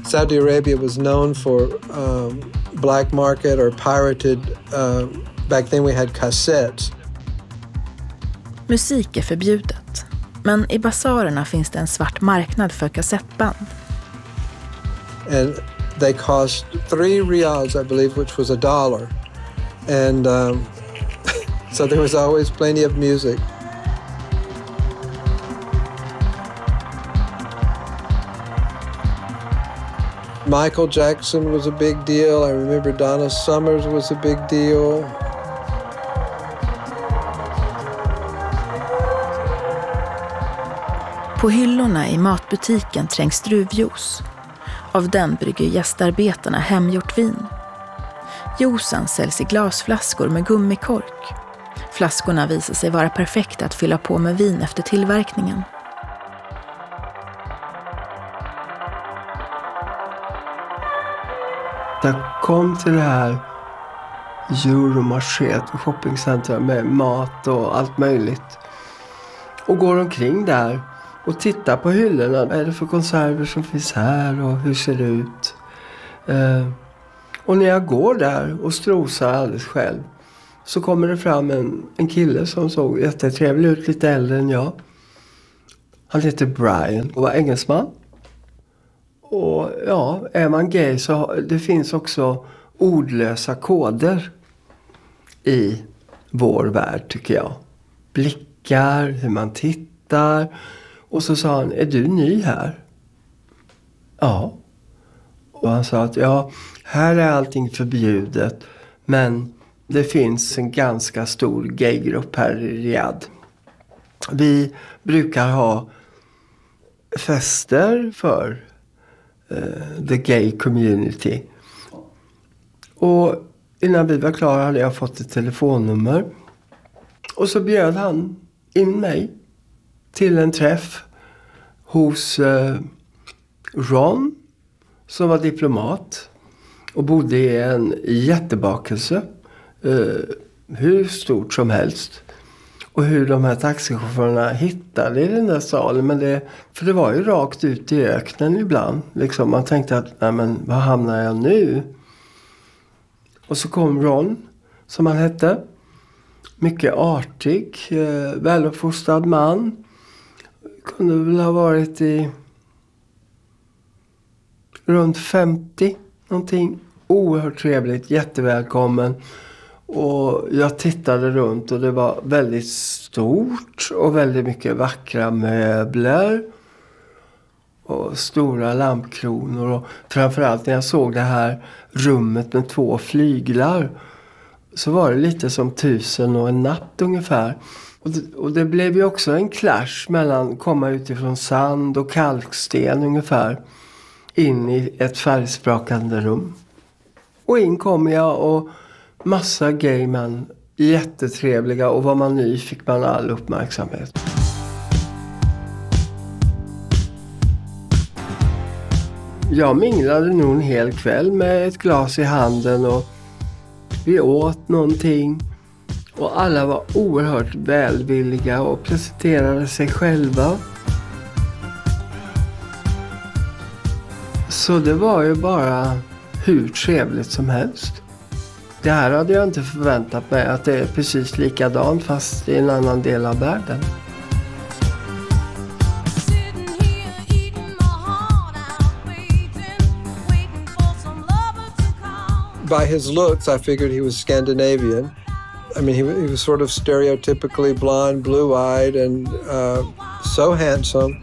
Saudi Arabia was known for black market or pirated. Back then we had cassettes. Musik är förbjudet, men i basarerna finns det en svart marknad för kassettband. And they cost 3 riyals, I believe, which was $1. And so there was always plenty of music. Michael Jackson was a big deal. I remember Donna Summers was a big deal. På hyllorna i matbutiken trängs druvjuice. Av den brygger gästarbetarna hemgjort vin. Juicen säljs i glasflaskor med gummikork. Flaskorna visar sig vara perfekta att fylla på med vin efter tillverkningen. Jag kom till det här Euromarché, shoppingcenter med mat och allt möjligt. Och går omkring där och tittar på hyllorna. Vad är det för konserver som finns här och hur ser det ut? Och när jag går där och strosar alldeles själv så kommer det fram en kille som såg jättetrevlig ut, lite äldre än jag. Han heter Brian och var engelsman. Och ja, är man gay så det finns också ordlösa koder i vår värld, tycker jag. Blickar, hur man tittar. Och så sa han, är du ny här? Ja. Och han sa att ja, här är allting förbjudet. Men det finns en ganska stor gaygrupp här i Riyadh. Vi brukar ha fester för the gay community. Och innan vi var klara hade jag fått ett telefonnummer. Och så bjöd han in mig till en träff hos Ron, som var diplomat och bodde i en jättebakelse, hur stort som helst. Och hur de här taxichaufförerna hittade i den där salen. Men för det var ju rakt ut i öknen ibland. Liksom, man tänkte att, nej men var hamnar jag nu? Och så kom Ron, som han hette. Mycket artig, väluppfostrad man. Kunde väl ha varit i runt 50 någonting. Oerhört trevligt, jättevälkommen. Och jag tittade runt och det var väldigt stort och väldigt mycket vackra möbler och stora lampkronor. Och framförallt när jag såg det här rummet med 2 flyglar så var det lite som 1000 och en natt ungefär. Och det blev ju också en clash mellan komma utifrån sand och kalksten ungefär in i ett färgsprakande rum. Och in kom jag och massa gaymän, jättetrevliga, och var man ny fick man all uppmärksamhet. Jag minglade nog en hel kväll med ett glas i handen och vi åt någonting. Och alla var oerhört välvilliga och presenterade sig själva. Så det var ju bara hur trevligt som helst. Det här hade jag inte förväntat mig, att det är precis likadant fast i en annan del av världen. By his looks, I figured he was Scandinavian. I mean, he was sort of stereotypically blonde, blue-eyed, and so handsome.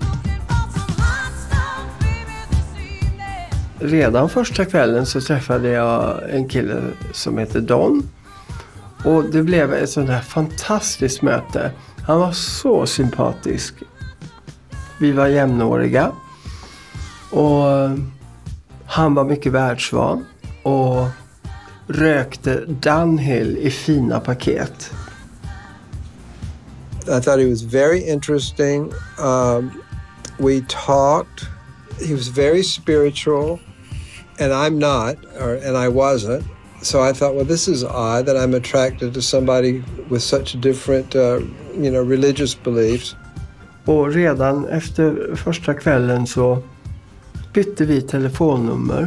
Redan första kvällen så träffade jag en kille som heter Don. Och det blev ett sånt här fantastiskt möte. Han var så sympatisk. Vi var jämnåriga. Och han var mycket världsvan. Och rökte Dunhill i fina paket. I thought he was very interesting. We talked. He was very spiritual. And I'm not, and I wasn't. So I thought, well, this is odd that I'm attracted to somebody with such different, religious beliefs. Och redan efter första kvällen så bytte vi telefonnummer.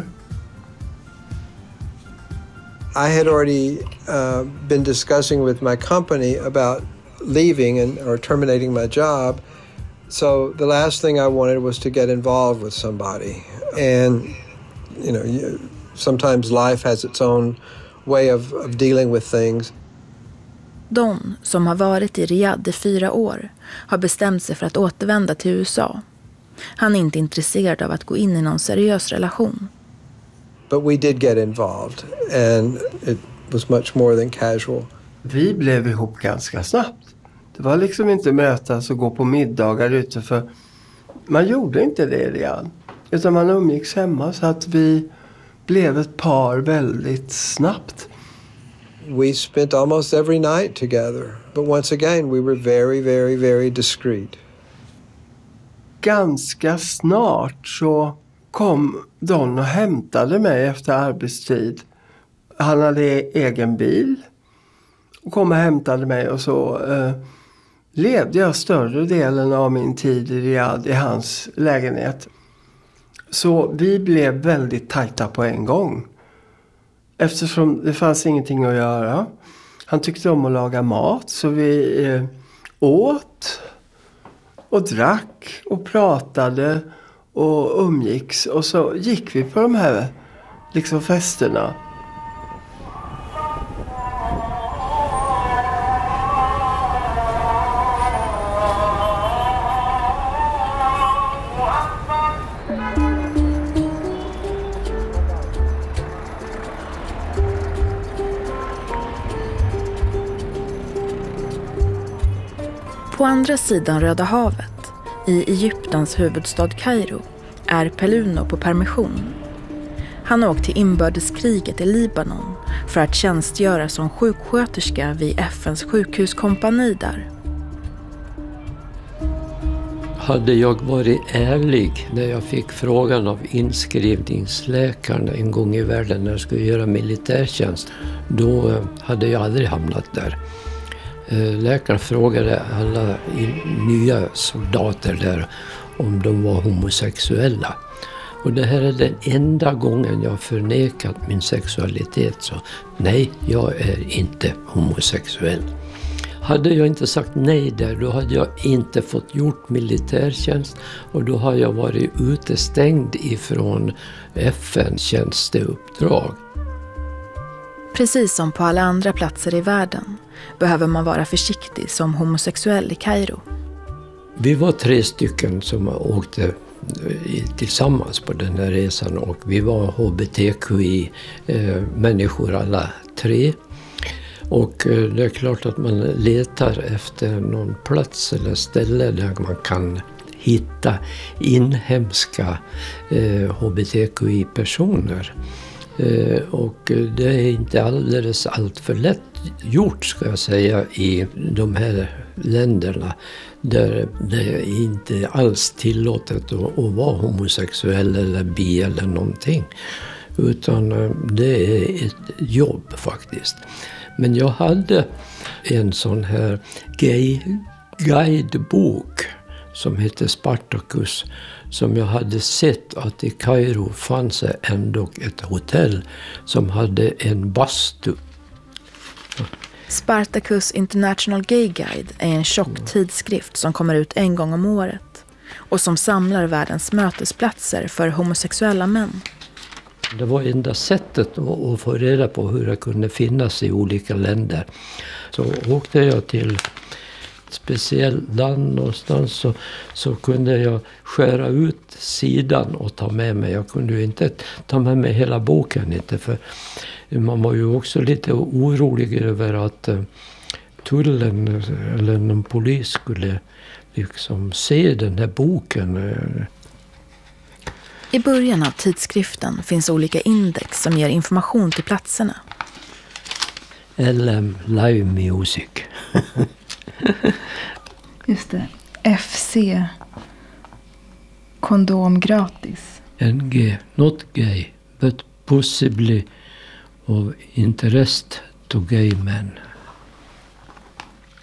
I had already been discussing with my company about leaving or terminating my job. So the last thing I wanted was to get involved with somebody. And, sometimes life has its own way of dealing with things. Don, som har varit i Riyadh i 4 år, har bestämt sig för att återvända till USA. Han är inte intresserad av att gå in i någon seriös relation. But we did get involved, and it was much more than casual. Vi blev ihop ganska snabbt. Det var liksom inte mötas och gå på middagar ute, för man gjorde inte det redan. Utan man umgicks hemma, så att vi blev ett par väldigt snabbt. We spent almost every night together. But once again, we were very, very, very discreet. Ganska snart så kom Don och hämtade mig efter arbetstid. Han hade egen bil och kom och hämtade mig, och så levde jag större delen av min tid i Riyadh i hans lägenhet. Så vi blev väldigt tajta på en gång. Eftersom det fanns ingenting att göra. Han tyckte om att laga mat, så vi åt och drack och pratade och umgicks. Och så gick vi på de här festerna. På andra sidan Röda havet, i Egyptens huvudstad Kairo, är Peluno på permission. Han har åkt till inbördeskriget i Libanon för att tjänstgöra som sjuksköterska vid FNs sjukhuskompani där. Hade jag varit ärlig när jag fick frågan av inskrivningsläkaren en gång i världen när jag skulle göra militärtjänst, då hade jag aldrig hamnat där. Läkaren frågade alla nya soldater där om de var homosexuella. Och det här är den enda gången jag förnekat min sexualitet. Så nej, jag är inte homosexuell. Hade jag inte sagt nej där, då hade jag inte fått gjort militärtjänst. Och då har jag varit utestängd ifrån FN-tjänsteuppdrag. Precis som på alla andra platser i världen behöver man vara försiktig som homosexuell i Kairo. Vi var 3 stycken som åkte tillsammans på den här resan, och vi var HBTQI-människor alla 3. Och det är klart att man letar efter någon plats eller ställe där man kan hitta inhemska HBTQI-personer. Och det är inte alldeles allt för lätt gjort, ska jag säga, i de här länderna där det inte alls tillåtet att vara homosexuell eller bi eller någonting. Utan det är ett jobb faktiskt. Men jag hade en sån här gay-guidebok som heter Spartacus, som jag hade sett att i Kairo fanns ändå ett hotell som hade en bastu. Spartacus International Gay Guide är en tjock tidskrift som kommer ut en gång om året och som samlar världens mötesplatser för homosexuella män. Det var enda sättet att få reda på hur det kunde finnas i olika länder. Så åkte jag till ett speciellt land någonstans, så kunde jag skära ut sidan och ta med mig. Jag kunde ju inte ta med mig hela boken, inte, för man var ju också lite orolig över att tullen eller någon polis skulle liksom se den här boken. I början av tidskriften finns olika index som ger information till platserna. LM Live Music. Just det. FC kondom gratis. NG, not gay, but possibly of interest to gay men.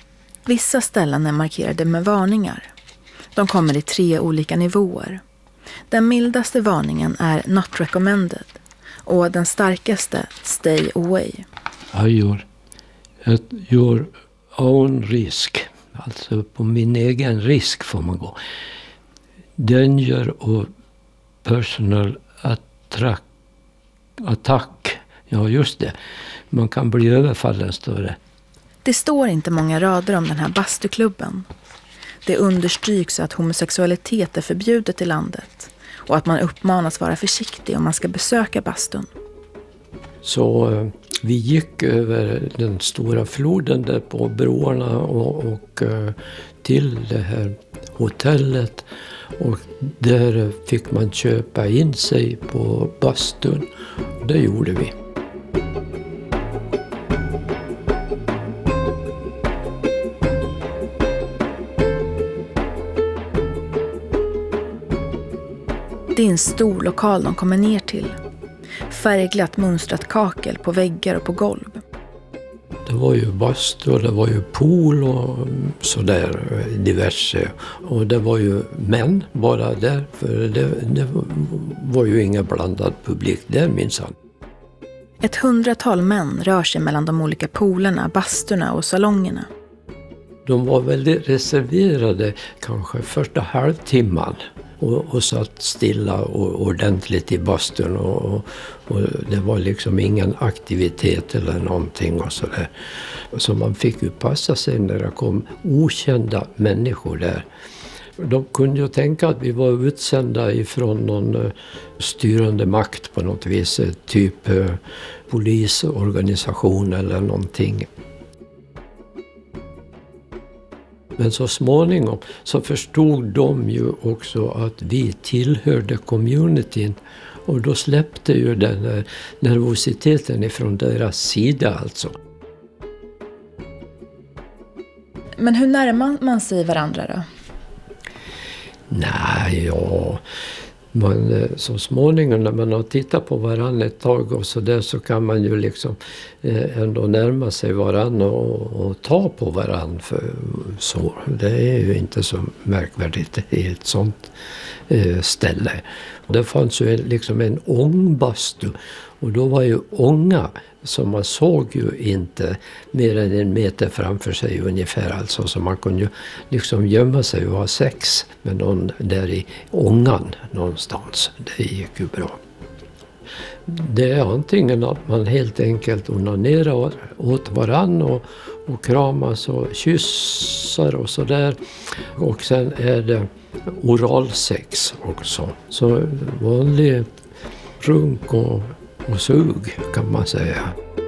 Vissa ställen är markerade med varningar. De kommer i 3 olika nivåer. Den mildaste varningen är not recommended och den starkaste stay away. At your own risk, alltså på min egen risk får man gå. Danger och personal attack, ja just det, man kan bli överfallen står det. Det står inte många rader om den här bastuklubben. Det understryks att homosexualitet är förbjudet i landet och att man uppmanas vara försiktig om man ska besöka bastun. Så vi gick över den stora floden där på broarna och till det här hotellet. Och där fick man köpa in sig på bastun. Det gjorde vi. Det är en stor lokal de kommer ner till. Färgglatt mönstrat kakel på väggar och på golv. Det var ju bastu och det var ju pool och sådär diverse. Och det var ju män bara där, för det var ju ingen blandad publik där minsann. Ett 100-tal män rör sig mellan de olika poolerna, basturna och salongerna. De var väldigt reserverade kanske första halvtimman. Och satt stilla och ordentligt i bastun och det var liksom ingen aktivitet eller någonting och sådär. Så man fick ju passa sig när det kom okända människor där. De kunde ju tänka att vi var utsända ifrån någon styrande makt på något vis, typ polisorganisation eller någonting. Men så småningom så förstod de ju också att vi tillhörde communityn. Och då släppte ju den nervositeten ifrån deras sida alltså. Men hur närmar man sig varandra då? Nej, ja... så småningom när man har tittat på varandra ett tag och så där så kan man ju liksom ändå närma sig varandra och ta på varandra. För så, det är ju inte så märkvärdigt i ett sånt ställe. Det fanns ju liksom en ångbastu och då var ju ånga så man såg ju inte mer än 1 meter framför sig ungefär. Alltså, så man kunde ju liksom gömma sig och ha sex med någon där i ångan någonstans. Det gick ju bra. Det är antingen att man helt enkelt onanerar åt varann och kramas och kyssar och sådär. Och sen är det oralsex också. Så vanlig runk och sug kan man säga.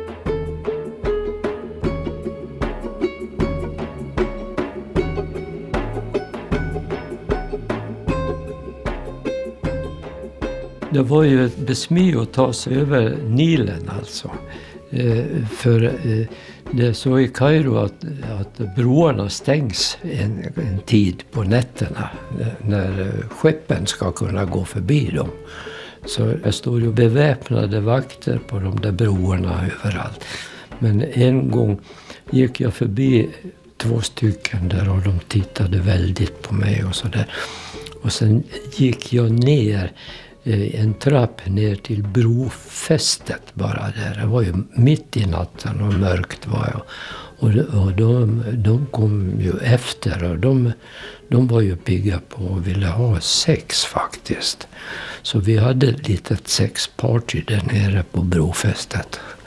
Det var ju ett besmy att ta sig över Nilen alltså. För det är så i Kairo att broarna stängs en tid på nätterna när skeppen ska kunna gå förbi dem. Så det står ju beväpnade vakter på de där broarna överallt. Men en gång gick jag förbi 2 stycken där och de tittade väldigt på mig och sådär. Och sen gick jag ner en trapp ner till brofästet bara där. Det var ju mitt i natten och mörkt var jag. Och de kom ju efter och de var ju pigga på och ville ha sex faktiskt. Så vi hade ett litet sexparty där nere på brofästet.